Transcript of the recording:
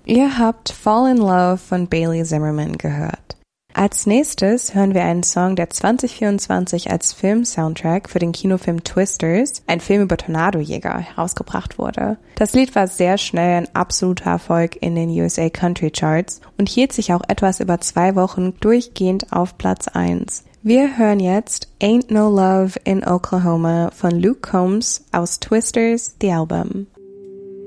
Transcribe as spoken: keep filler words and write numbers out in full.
Ihr habt Fall in Love von Bailey Zimmerman gehört. Als nächstes hören wir einen Song, der zwanzig vierundzwanzig als Film-Soundtrack für den Kinofilm Twisters, ein Film über Tornadojäger, herausgebracht wurde. Das Lied war sehr schnell ein absoluter Erfolg in den U S A Country Charts und hielt sich auch etwas über zwei Wochen durchgehend auf Platz eins. Wir hören jetzt Ain't No Love in Oklahoma von Luke Combs aus Twisters, The Album.